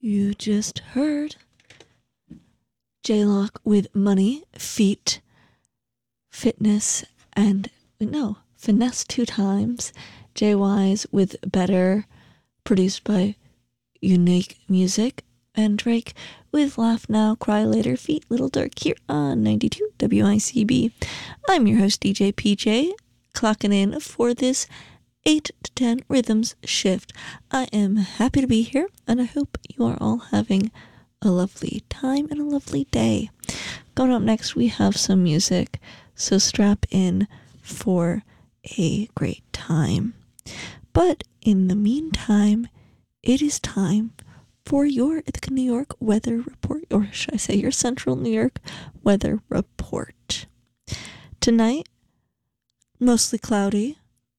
You just heard J-Lock with Money, Feet, Fitness, and Finesse 2 times. J-Wise with Better, produced by Unique Music, and Drake with Laugh Now, Cry Later, Feet, Little Dirk here on 92 WICB. I'm your host, DJ PJ, clocking in for this 8 to 10 Rhythms shift. I am happy to be here, and I hope you are all having a lovely time and a lovely day. Coming up next, we have some music, so strap in for a great time. But in the meantime, it is time for your Ithaca, New York weather report, or should I say your Central New York weather report. Tonight, mostly cloudy,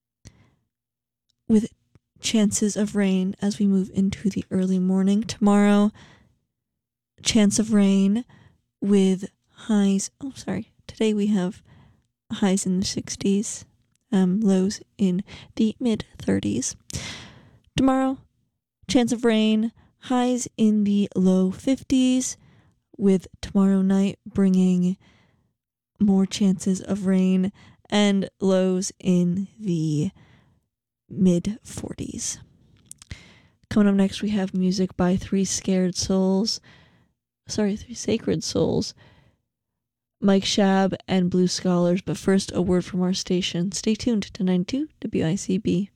with chances of rain as we move into the early morning. Tomorrow, chance of rain with highs. Today we have highs in the 60s, lows in the mid-30s. Tomorrow, chance of rain, highs in the low 50s, with tomorrow night bringing more chances of rain and lows in the mid-40s. Coming up next, we have music by Three Sacred Souls, Mike Shab, and Blue Scholars. But first, a word from our station. Stay tuned to 92 WICB.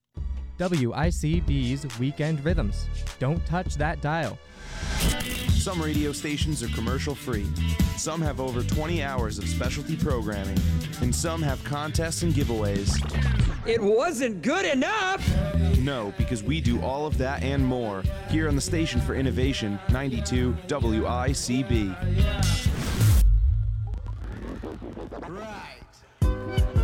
WICB's Weekend Rhythms. Don't touch that dial. Some radio stations are commercial-free. Some have over 20 hours of specialty programming. And some have contests and giveaways. It wasn't good enough! No, because we do all of that and more here on the Station for Innovation, 92 WICB. Right.